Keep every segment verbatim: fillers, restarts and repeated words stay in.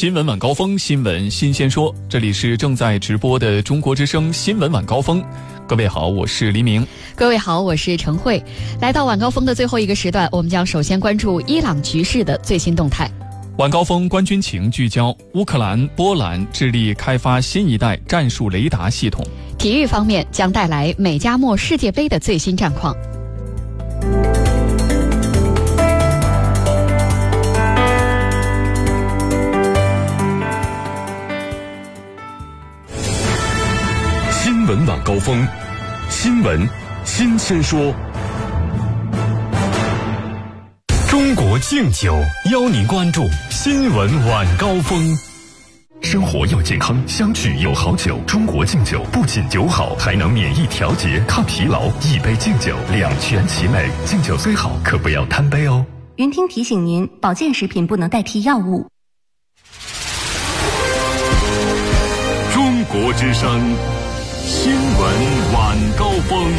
新闻晚高峰，新闻新鲜说，这里是正在直播的中国之声新闻晚高峰。各位好，我是黎明。 各位好，我是陈慧。来到晚高峰的最后一个时段，我们将首先关注伊朗局势的最新动态。 晚高峰关军情聚焦乌克兰、波兰致力开发新一代战术雷达系统。 体育方面将带来美加墨世界杯的最新战况。 新闻晚高峰，新闻新鲜说。中国敬酒邀您关注新闻晚高峰。生活要健康，相聚有好酒。中国敬酒不仅酒好，还能免疫调节、抗疲劳。一杯敬酒，两全其美。敬酒虽好，可不要贪杯哦。 云听提醒您，保健食品不能代替药物。 中国之声新闻晚高峰。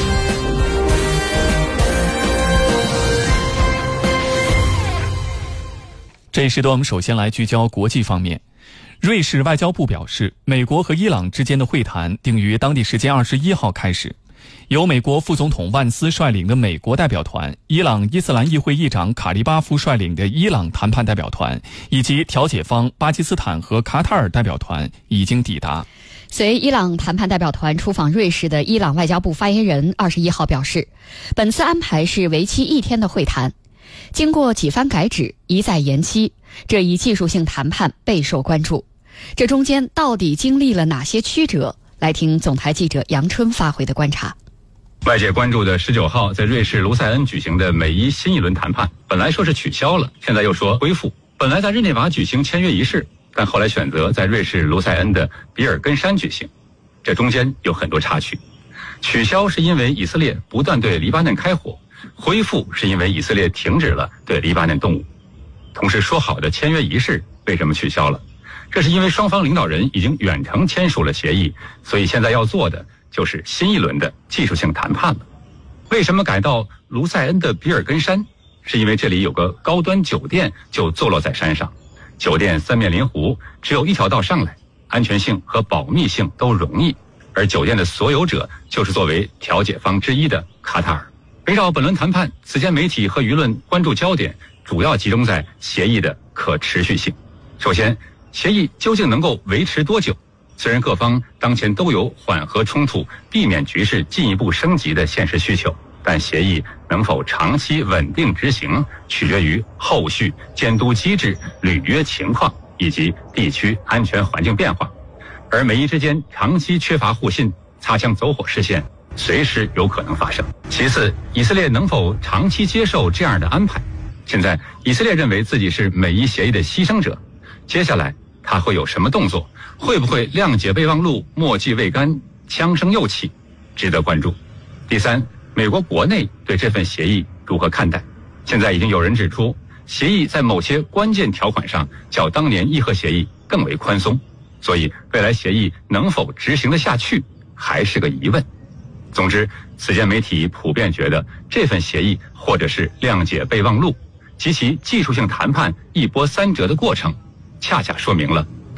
这一时段我们首先来聚焦国际方面。瑞士外交部表示，美国和伊朗之间的会谈定于当地时间二十一号开始。由美国副总统万斯率领的美国代表团、伊朗伊斯兰议会议长卡利巴夫率领的伊朗谈判代表团以及调解方巴基斯坦和卡塔尔代表团已经抵达。 随伊朗谈判代表团出访瑞士的伊朗外交部发言人二十一号表示，本次安排是为期一天的会谈，经过几番改指，一再延期，这一技术性谈判备受关注。这中间到底经历了哪些曲折？来听总台记者杨春发回的观察。 外界关注的十九号在瑞士卢塞恩举行的美伊新一轮谈判，本来说是取消了，现在又说恢复。本来在日内瓦举行签约仪式，但后来选择在瑞士卢塞恩的比尔根山举行，这中间有很多插曲。取消是因为以色列不断对黎巴嫩开火，恢复是因为以色列停止了对黎巴嫩动武。同时说好的签约仪式为什么取消了？这是因为双方领导人已经远程签署了协议，所以现在要做的就是新一轮的技术性谈判了。为什么改到卢塞恩的比尔根山？是因为这里有个高端酒店就坐落在山上，酒店三面临湖，只有一条道上来，安全性和保密性都容易。而酒店的所有者就是作为调解方之一的卡塔尔。围绕本轮谈判，此前媒体和舆论关注焦点主要集中在协议的可持续性。首先，协议究竟能够维持多久？虽然各方当前都有缓和冲突、避免局势进一步升级的现实需求，但协议能否长期稳定执行，取决于后续监督机制、履约情况以及地区安全环境变化。而美伊之间长期缺乏互信，擦枪走火事件随时有可能发生。其次，以色列能否长期接受这样的安排？现在以色列认为自己是美伊协议的牺牲者，接下来他会有什么动作？会不会谅解备忘录，墨迹未干，枪声又起？值得关注。第三，美国国内对这份协议如何看待？现在已经有人指出，协议在某些关键条款上较当年伊核协议更为宽松，所以未来协议能否执行得下去还是个疑问。总之，此前媒体普遍觉得这份协议或者是谅解备忘录及其技术性谈判一波三折的过程，恰恰说明了